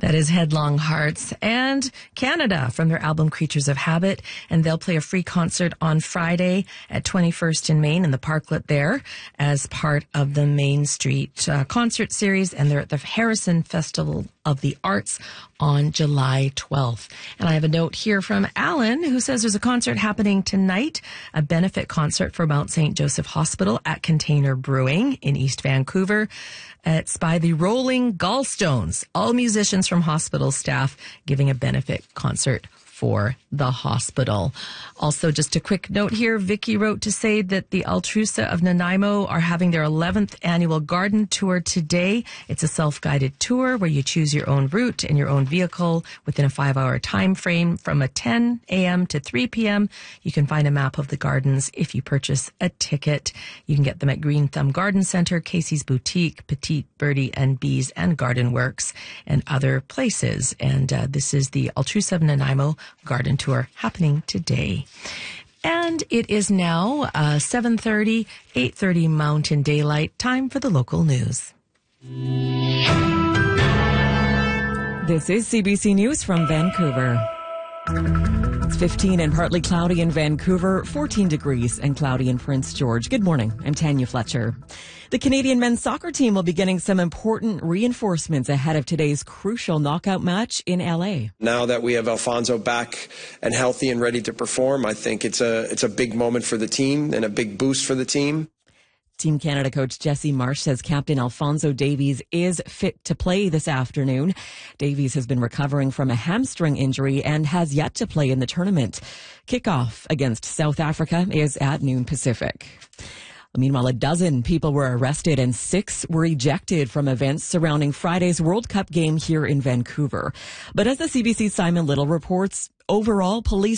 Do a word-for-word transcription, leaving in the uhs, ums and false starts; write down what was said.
That is Headlong Hearts and Canada from their album Creatures of Habit. And they'll play a free concert on Friday at twenty-first in Main in the Parklet there as part of the Main Street uh, concert series. And they're at the Harrison Festival of the Arts on July twelfth. And I have a note here from Alan who says there's a concert happening tonight, a benefit concert for Mount Saint Joseph Hospital at Container Brewing in East Vancouver. It's by the Rolling Gallstones, all musicians from hospital staff giving a benefit concert for the hospital. Also, just a quick note here, Vicky wrote to say that the Altrusa of Nanaimo are having their eleventh annual garden tour today. It's a self-guided tour where you choose your own route and your own vehicle within a five-hour time frame from a ten a.m. to three p.m. You can find a map of the gardens if you purchase a ticket. You can get them at Green Thumb Garden Center, Casey's Boutique, Petite Birdie and Bees and Garden Works, and other places. And uh, this is the Altrusa of Nanaimo garden tour happening today. And it is now uh, seven thirty, eight thirty Mountain Daylight. Time for the local news. This is C B C News from Vancouver. It's fifteen and partly cloudy in Vancouver, fourteen degrees and cloudy in Prince George. Good morning. I'm Tanya Fletcher. The Canadian men's soccer team will be getting some important reinforcements ahead of today's crucial knockout match in L A. Now that we have Alfonso back and healthy and ready to perform, I think it's a it's a big moment for the team and a big boost for the team. Team Canada coach Jesse Marsh says Captain Alfonso Davies is fit to play this afternoon. Davies has been recovering from a hamstring injury and has yet to play in the tournament. Kickoff against South Africa is at noon Pacific. Meanwhile, a dozen people were arrested and six were ejected from events surrounding Friday's World Cup game here in Vancouver. But as the C B C's Simon Little reports, overall, police